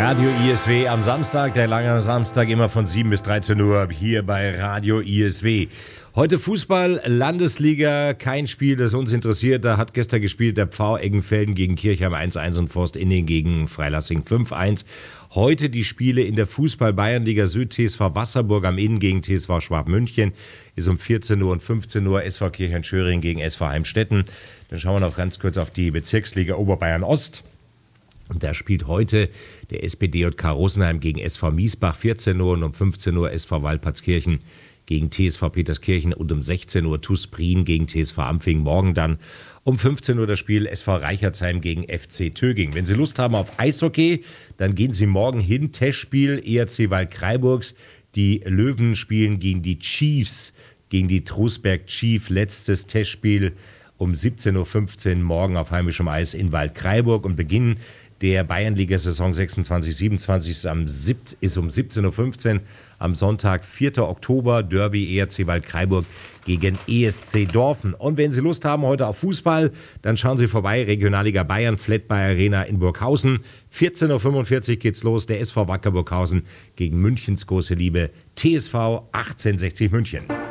Radio ISW am Samstag, der lange Samstag, immer von 7 bis 13 Uhr hier bei Radio ISW. Heute Fußball, Landesliga, kein Spiel, das uns interessiert. Da hat gestern gespielt der Pfau Eggenfelden gegen Kirchheim 1-1 und Forst Inning gegen Freilassing 5-1. Heute die Spiele in der Fußball-Bayernliga Süd, TSV Wasserburg am Inn gegen TSV Schwab-München, ist um 14 Uhr und 15 Uhr SV Kirchheim-Schöring gegen SV Heimstetten. Dann schauen wir noch ganz kurz auf die Bezirksliga Oberbayern Ost. Und da spielt heute der SPDJK Rosenheim gegen SV Miesbach 14 Uhr und um 15 Uhr SV Waldpatzkirchen gegen TSV Peterskirchen und um 16 Uhr TuS Prien gegen TSV Ampfing. Morgen dann um 15 Uhr das Spiel SV Reichertsheim gegen FC Töging. Wenn Sie Lust haben auf Eishockey, dann gehen Sie morgen hin. Testspiel ERC Waldkraiburgs. Die Löwen spielen gegen die Chiefs, gegen die Trusberg Chief. Letztes Testspiel um 17.15 Uhr morgen auf heimischem Eis in Waldkraiburg und Beginn der Bayernliga-Saison 26-27 ist um 17.15 Uhr am Sonntag, 4. Oktober, Derby ERC Waldkraiburg gegen ESC Dorfen. Und wenn Sie Lust haben heute auf Fußball, dann schauen Sie vorbei, Regionalliga Bayern, Flatby Arena in Burghausen. 14.45 Uhr geht's los, der SV Wacker Burghausen gegen Münchens große Liebe TSV 1860 München.